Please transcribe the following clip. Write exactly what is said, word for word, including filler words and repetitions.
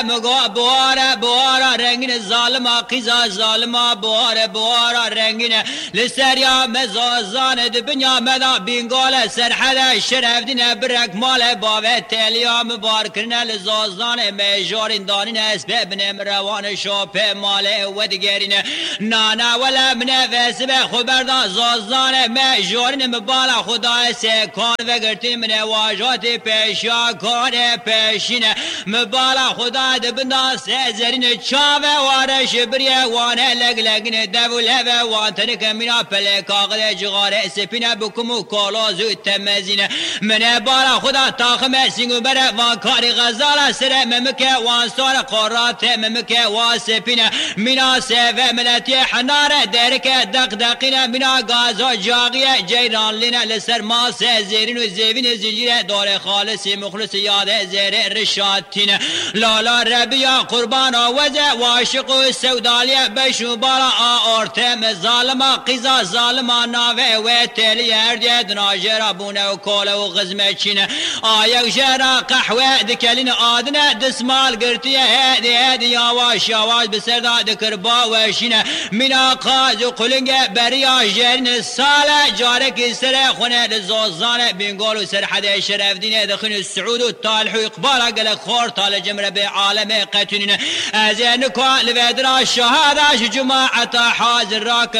مگا بواره بواره رنگین ظالما قیزا ظالما بواره بواره رنگین لسریا مزازان دبنیا مدا بینگال سرحد شرف دین برک مال باوه تلیا مبارکرن لزازان میجارین دانین اسبب نمروان شوپ مال ودگرین نانا ولا من وسبه خبردان زازان میجارین مبالا خدا سکان وگرتی من واجات پیشا کار پیشین مبالا خدا دبنا سزرین چاوه وارش بریه وانه لگ لگن دوله و وانتنک منا پلکاغل جغاره سپینه بکمو کالازو تمزینه من بالا خدا تاخمه سینگو بره وان کاری غزاله سره ممکه وان سار قرات ممکه وان سپینه منا سوه ملتی حناره درکه دق دقینه منا گازو جاقیه جیران لینه لسر ما سزرین و زیوین زنجیره دار خالصی مخلص یاده زیر رشاتینه لالا ربیا قربان آوزه واشق و سودالیه بشو بالا آورتم ظالما قیزا ظالما ناوه و تلی هردیه دناجرا بونه و کوله و غزمه چینه آیک جرا قحوه دکلین آدنه دسمال گرتیه هدی هدی یاواش یاواش بسردا دکر باوشینه مینا قاز و قلنگه بریا جرین ساله جارک سر خونه لزوزانه بینگول و سرحده شرف دینه دخین السعود و طالح و اقبالا قلق خور طال جمره به عالم قتلين أزين كوال ودرا الشهادة جماعة حاضر راك